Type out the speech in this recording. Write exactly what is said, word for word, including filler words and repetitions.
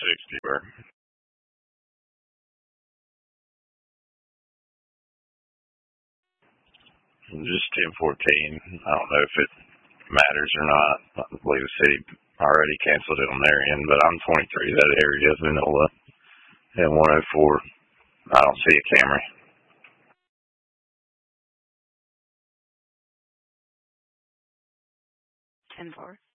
sixty where just ten fourteen. I don't know if it matters or not. I believe the city already canceled it on their end, but I'm twenty-three. That area is Vanilla. And one oh four, I don't see a Camry. ten four.